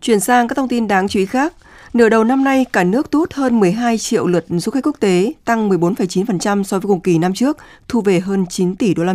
Chuyển sang các thông tin đáng chú ý khác. Nửa đầu năm nay, cả nước thu hút hơn 12 triệu lượt du khách quốc tế, tăng 14,9% so với cùng kỳ năm trước, thu về hơn 9 tỷ đô la